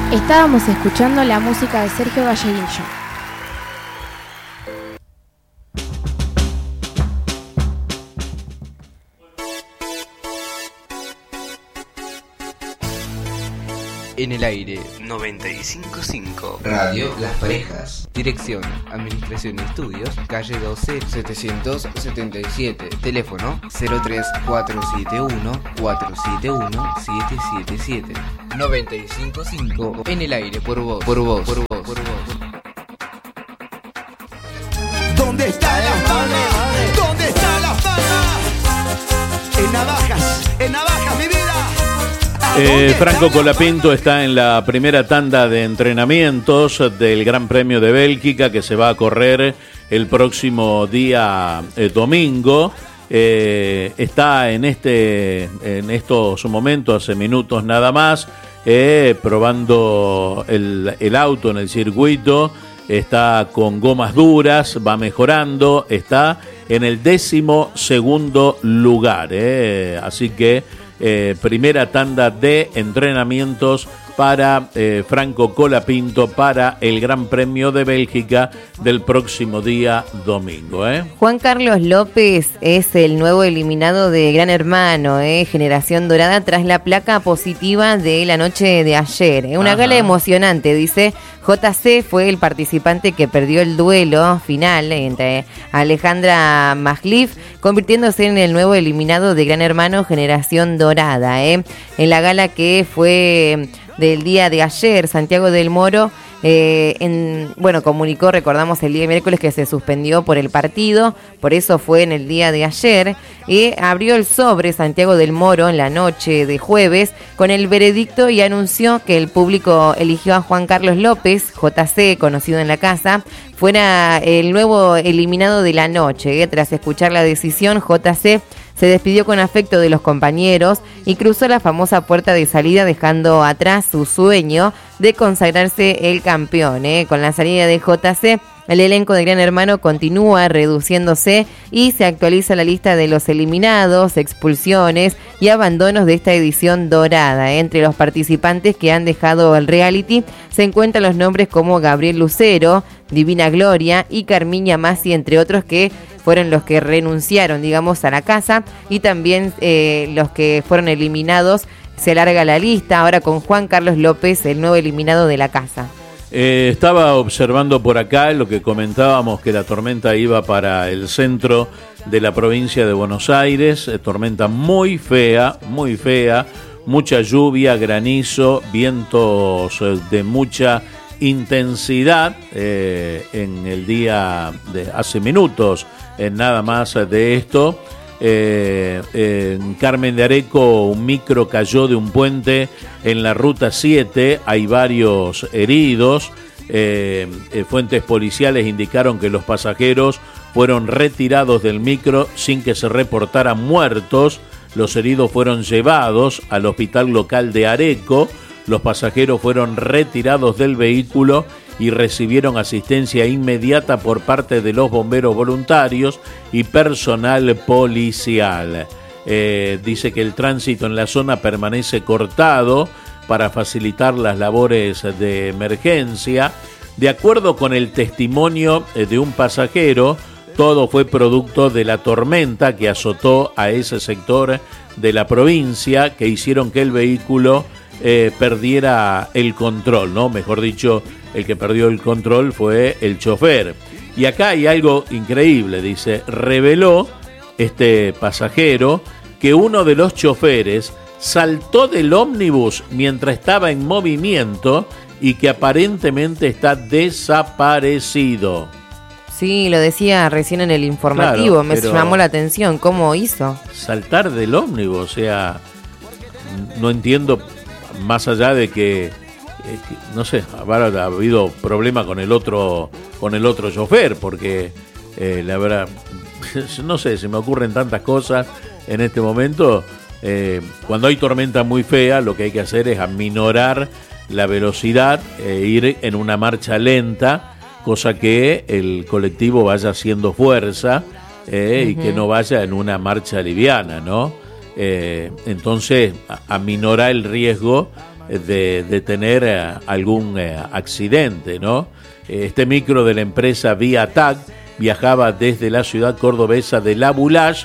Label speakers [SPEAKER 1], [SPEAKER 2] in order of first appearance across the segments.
[SPEAKER 1] Estábamos escuchando la música de Sergio Galleguillo.
[SPEAKER 2] En el aire 95.5
[SPEAKER 3] Radio Las Parejas.
[SPEAKER 2] Dirección, Administración y Estudios, calle 12 777. Teléfono 03471 471 777. 95.5 en el aire por vos.
[SPEAKER 4] ¿Dónde está la fama? ¿Dónde está la fama? En Navajas, mi vida.
[SPEAKER 5] Franco Colapinto está en la primera tanda de entrenamientos del Gran Premio de Bélgica que se va a correr el próximo día domingo. Está en estos momentos, hace minutos nada más, probando el auto en el circuito. Está con gomas duras, va mejorando, está en el 12º lugar, así que primera tanda de entrenamientos para Franco Colapinto para el Gran Premio de Bélgica del próximo día domingo.
[SPEAKER 6] Juan Carlos López es el nuevo eliminado de Gran Hermano, Generación Dorada, tras la placa positiva de la noche de ayer. Una gala emocionante, dice. JC fue el participante que perdió el duelo final entre Alejandra Maglif, convirtiéndose en el nuevo eliminado de Gran Hermano Generación Dorada. En la gala que fue del día de ayer, Santiago del Moro comunicó, recordamos el día de miércoles, que se suspendió por el partido, por eso fue en el día de ayer, y abrió el sobre Santiago del Moro en la noche de jueves con el veredicto y anunció que el público eligió a Juan Carlos López, JC, conocido en la casa, fuera el nuevo eliminado de la noche. Tras escuchar la decisión, JC se despidió con afecto de los compañeros y cruzó la famosa puerta de salida, dejando atrás su sueño de consagrarse el campeón. Con la salida de JC, el elenco de Gran Hermano continúa reduciéndose y se actualiza la lista de los eliminados, expulsiones y abandonos de esta edición dorada. Entre los participantes que han dejado el reality se encuentran los nombres como Gabriel Lucero, Divina Gloria y Carmiña Masi, entre otros, que fueron los que renunciaron, digamos, a la casa, y también los que fueron eliminados. Se alarga la lista ahora con Juan Carlos López, el nuevo eliminado de la casa.
[SPEAKER 5] Estaba observando por acá lo que comentábamos, que la tormenta iba para el centro de la provincia de Buenos Aires, tormenta muy fea, mucha lluvia, granizo, vientos de mucha intensidad en el día de hace minutos, nada más de esto. En Carmen de Areco un micro cayó de un puente en la ruta 7, hay varios heridos. Fuentes policiales indicaron que los pasajeros fueron retirados del micro sin que se reportaran muertos. Los heridos fueron llevados al hospital local de Areco. Los pasajeros fueron retirados del vehículo y recibieron asistencia inmediata por parte de los bomberos voluntarios y personal policial. Dice que el tránsito en la zona permanece cortado para facilitar las labores de emergencia. De acuerdo con el testimonio de un pasajero, todo fue producto de la tormenta que azotó a ese sector de la provincia, que hicieron que el vehículo perdiera el control, ¿no? Mejor dicho, el que perdió el control fue el chofer. Y acá hay algo increíble, dice, reveló este pasajero que uno de los choferes saltó del ómnibus mientras estaba en movimiento y que aparentemente está desaparecido.
[SPEAKER 6] Sí, lo decía recién en el informativo, claro, me llamó la atención, ¿cómo hizo?
[SPEAKER 5] Saltar del ómnibus, o sea, no entiendo, más allá de que no sé, habrá habido problema con el otro chofer, porque la verdad, no sé, se me ocurren tantas cosas en este momento. Cuando hay tormenta muy fea, lo que hay que hacer es aminorar la velocidad e ir en una marcha lenta, cosa que el colectivo vaya haciendo fuerza y que no vaya en una marcha liviana, ¿no? Entonces, aminorar el riesgo de tener algún accidente, ¿no? Este micro de la empresa Vía TAG viajaba desde la ciudad cordobesa de La Boulaye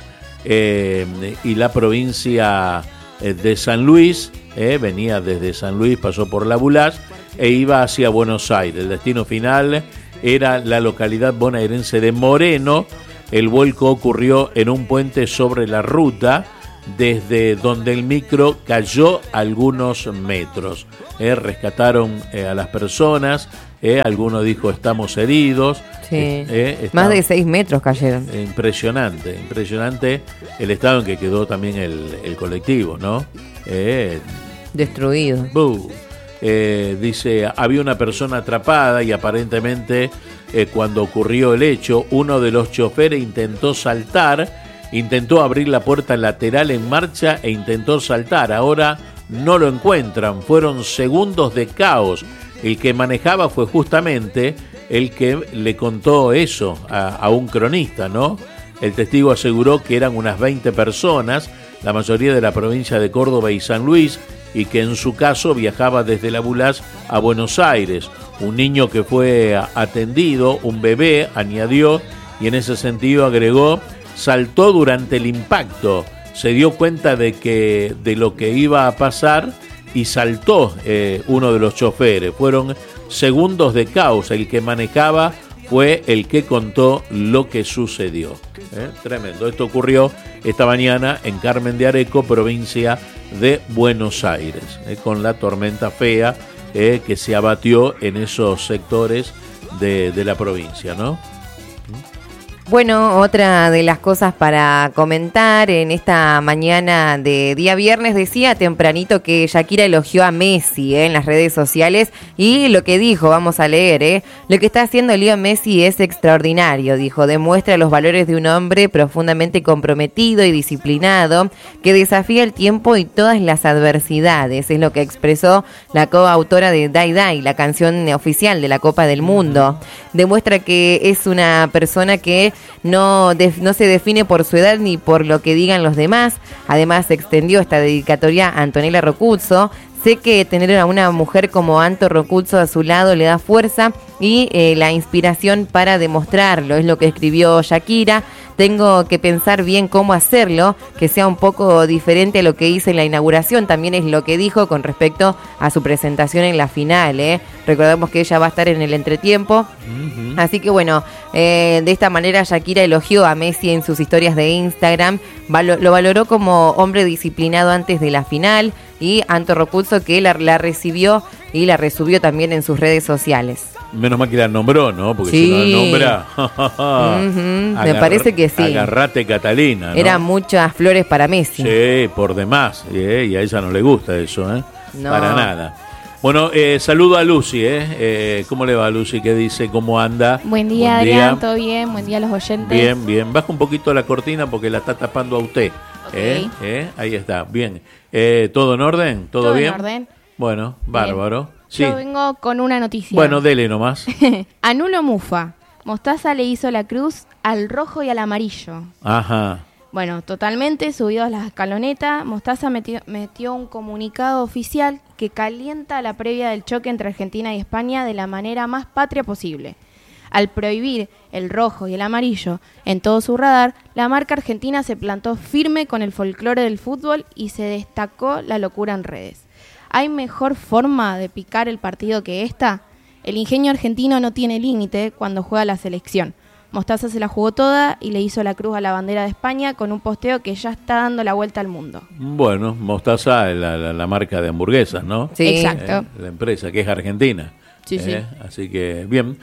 [SPEAKER 5] y la provincia de San Luis, venía desde San Luis, pasó por La Boulaye e iba hacia Buenos Aires. El destino final era la localidad bonaerense de Moreno. El vuelco ocurrió en un puente sobre la ruta, desde donde el micro cayó algunos metros. Rescataron a las personas, alguno dijo estamos heridos.
[SPEAKER 6] Sí. Más de 6 metros cayeron.
[SPEAKER 5] Impresionante el estado en que quedó también el colectivo, ¿no?
[SPEAKER 6] Destruido.
[SPEAKER 5] Dice, había una persona atrapada y aparentemente cuando ocurrió el hecho, uno de los choferes intentó abrir la puerta lateral en marcha e intentó saltar. Ahora no lo encuentran, fueron segundos de caos. El que manejaba fue justamente el que le contó eso a un cronista, ¿no? El testigo aseguró que eran unas 20 personas, la mayoría de la provincia de Córdoba y San Luis, y que en su caso viajaba desde La Boulaye a Buenos Aires. Un niño que fue atendido, un bebé, añadió, y en ese sentido agregó, saltó durante el impacto, se dio cuenta de lo que iba a pasar y saltó uno de los choferes. Fueron segundos de caos, el que manejaba fue el que contó lo que sucedió. Tremendo. Esto ocurrió esta mañana en Carmen de Areco, provincia de Buenos Aires, con la tormenta Fea que se abatió en esos sectores de la provincia, ¿no?
[SPEAKER 6] Bueno, otra de las cosas para comentar en esta mañana de día viernes, decía tempranito que Shakira elogió a Messi en las redes sociales y lo que dijo, vamos a leer, lo que está haciendo Leo Messi es extraordinario, dijo, demuestra los valores de un hombre profundamente comprometido y disciplinado que desafía el tiempo y todas las adversidades, es lo que expresó la coautora de Dai Dai, la canción oficial de la Copa del Mundo. Demuestra que es una persona que no se define por su edad ni por lo que digan los demás. Además extendió esta dedicatoria a Antonella Roccuzzo. Sé que tener a una mujer como Anto Roccuzzo a su lado le da fuerza y la inspiración para demostrarlo, es lo que escribió Shakira. Tengo que pensar bien cómo hacerlo, que sea un poco diferente a lo que hice en la inauguración, también es lo que dijo con respecto a su presentación en la final. Recordemos que ella va a estar en el entretiempo, así que bueno, de esta manera Shakira elogió a Messi en sus historias de Instagram, lo valoró como hombre disciplinado antes de la final, y Anto Roccuzzo que la recibió y la resubió también en sus redes sociales.
[SPEAKER 5] Menos mal que la nombró, ¿no? Porque
[SPEAKER 6] sí.
[SPEAKER 5] Si no la nombra...
[SPEAKER 6] me parece que sí.
[SPEAKER 5] Agarrate, Catalina, ¿no?
[SPEAKER 6] Eran muchas flores para Messi.
[SPEAKER 5] Sí, por demás. Y a ella no le gusta eso,
[SPEAKER 6] No.
[SPEAKER 5] Para nada. Bueno, saludo a Lucy, ¿Cómo le va, Lucy? ¿Qué dice? ¿Cómo anda?
[SPEAKER 1] Buen día, Adrián, ¿todo bien? Buen día a los oyentes.
[SPEAKER 5] Bien. Baja un poquito la cortina porque la está tapando a usted.
[SPEAKER 1] Okay.
[SPEAKER 5] Ahí está, bien. ¿Todo en orden? ¿Todo bien?
[SPEAKER 1] En orden.
[SPEAKER 5] Bueno, bárbaro. Sí.
[SPEAKER 1] Yo vengo con una noticia.
[SPEAKER 5] Bueno, dele nomás.
[SPEAKER 1] Anulo Mufa. Mostaza le hizo la cruz al rojo y al amarillo.
[SPEAKER 5] Ajá.
[SPEAKER 1] Bueno, totalmente subidos a la escaloneta, Mostaza metió un comunicado oficial que calienta la previa del choque entre Argentina y España de la manera más patria posible. Al prohibir el rojo y el amarillo en todo su radar, la marca argentina se plantó firme con el folclore del fútbol y se destacó la locura en redes. ¿Hay mejor forma de picar el partido que esta? El ingenio argentino no tiene límite cuando juega la selección. Mostaza se la jugó toda y le hizo la cruz a la bandera de España con un posteo que ya está dando la vuelta al mundo.
[SPEAKER 5] Bueno, Mostaza es la marca de hamburguesas, ¿no?
[SPEAKER 1] Sí. Exacto.
[SPEAKER 5] La empresa que es argentina.
[SPEAKER 1] Sí.
[SPEAKER 5] Así que, bien.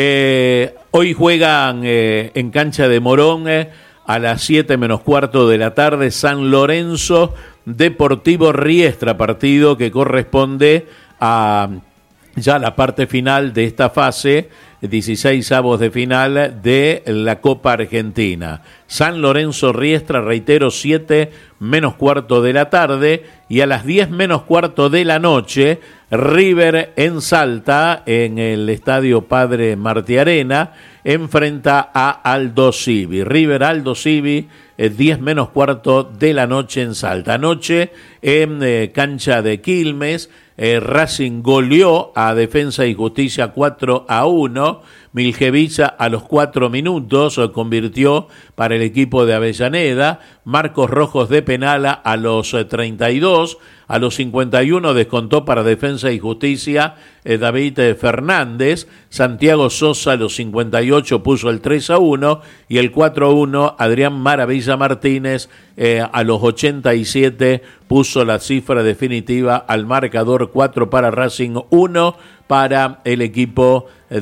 [SPEAKER 5] Hoy juegan en cancha de Morón a las 7 menos cuarto de la tarde San Lorenzo Deportivo Riestra, partido que corresponde a ya la parte final de esta fase 16avos de final de la Copa Argentina. San Lorenzo Riestra, reitero, 7 menos cuarto de la tarde, y a las 10 menos cuarto de la noche, River en Salta, en el Estadio Padre Martiarena, enfrenta a Aldo Civi. River Aldo Civi, 10 menos cuarto de la noche en Salta. Anoche en cancha de Quilmes, Racing goleó a Defensa y Justicia 4-1. Miljevica a los 4 minutos convirtió para el equipo de Avellaneda. Marcos Rojos de penala a los 32. A los 51 descontó para Defensa y Justicia David Fernández. Santiago Sosa a los 58 puso el 3-1 y el 4-1 Adrián Maravilla Martínez a los 87 puso la cifra definitiva al marcador. 4 para Racing, 1 para el equipo